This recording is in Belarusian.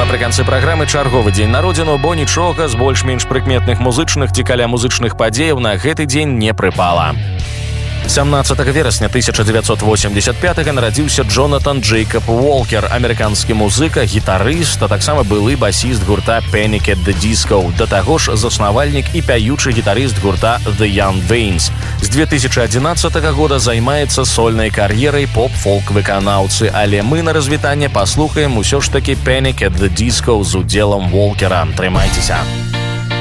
напрыканцы праграмы чарговы дзень народзіну, бо нічога з больш-менш прыкметных музычных ці каля музычных падзеяў на гэты дзень не прыпала. 17 верасня 1985 нарадзіўся Джонатан Джейкаб Уолкер, амерыканскі музыка, гітарыст, а таксама былы басіст гурта Panic at the Disco, да таго ж заснавальнік і пяючы гітарыст гурта The Young Veins. З 2011 года займаецца сольнай кар'ерай поп-фолк-выканаўцы, але мы на развітанне паслухаем усё ж такі Panic at the Disco з удзелам Уолкера. Трымайцеся!